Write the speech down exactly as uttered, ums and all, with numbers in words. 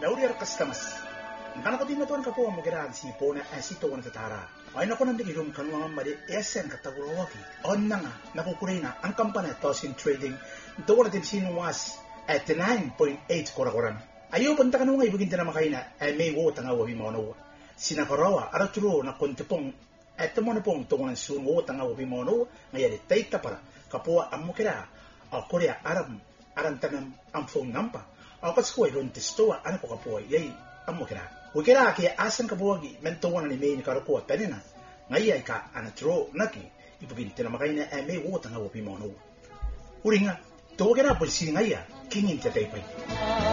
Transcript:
Laurier customers. Ngana ko din na tuwan ka po ang magiraan si Pona asito wana tatara. Ay nako nang digilum kanuang mali esen katawawaki. On na nga nakukuray na ang kampanya Tosin Trading doon natin sinuwas at nine point eight korakoran. Ayaw panta ka nung ay bugin na makaina ay may wo tanga wabi mo no. Sinakarawa araturo na kontepong at mo na pong tungan sun wo tanga wabi mo no ngayon tay tapara kapua ang mukira o Korea Aram arantanam ang phone number. Ako ko ay ron testoa ano ko kapua yay ang mukira. Wikira kaya asan kabuwagi mentuwan ni May ni Karakuwa penina. Ngayay ka anatro naki ibubinti na makaina ay may wo tanga wabi mo no. Uri nga, tuwag na po si ngaya kingin tatay pay.